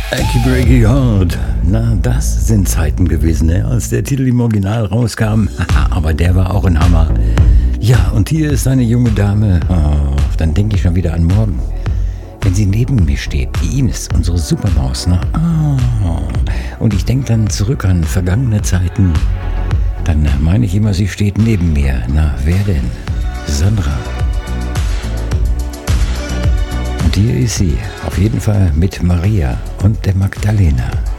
Achy Breaky Heart. Na, das sind Zeiten gewesen, ne? Als der Titel im Original rauskam. Aber der war auch ein Hammer. Ja, und hier ist eine junge Dame. Oh, dann denke ich schon wieder an morgen. Wenn sie neben mir steht, die Ines, unsere Supermaus, ne? Oh. Und ich denke dann zurück an vergangene Zeiten. Dann meine ich immer, sie steht neben mir. Na, wer denn? Sandra. Und hier ist sie, auf jeden Fall mit Maria und der Magdalena.